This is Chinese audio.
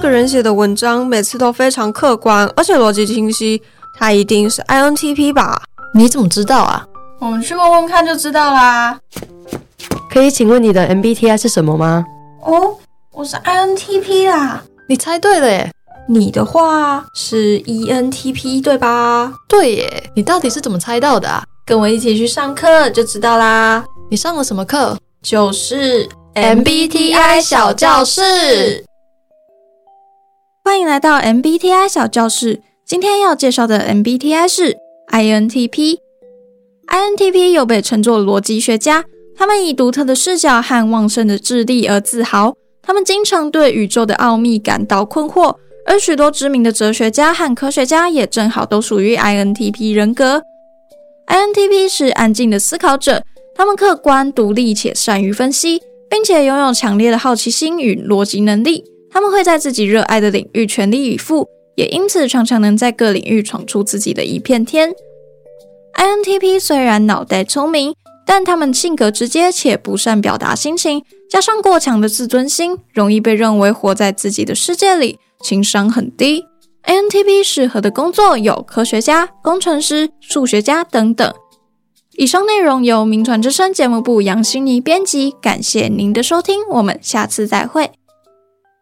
个人写的文章每次都非常客观，而且逻辑清晰，他一定是 INTP 吧？ 你怎么知道啊？ 我们去问问看就知道啦。 可以请问你的 MBTI 是什么吗？ 哦，我是 INTP 啦。 你猜对了耶。 你的话是 ENTP 对吧？ 对耶，你到底是怎么猜到的啊？ 跟我一起去上课就知道啦。 你上了什么课？ 就是 MBTI 小教室。 欢迎来到 MBTI 小教室。今天要介绍的 MBTI 是 INTP。INTP 又被称作逻辑学家，他们以独特的视角和旺盛的智力而自豪。他们经常对宇宙的奥秘感到困惑，而许多知名的哲学家和科学家也正好都属于 INTP 人格。INTP 是安静的思考者，他们客观、独立且善于分析，并且拥有强烈的好奇心与逻辑能力。他们会在自己热爱的领域全力以赴，也因此常常能在各领域闯出自己的一片天。INTP 虽然脑袋聪明，但他们性格直接且不善表达心情，加上过强的自尊心，容易被认为活在自己的世界里，情商很低。INTP 适合的工作有科学家、工程师、数学家等等。以上内容由名传之声节目部杨心妮编辑，感谢您的收听，我们下次再会。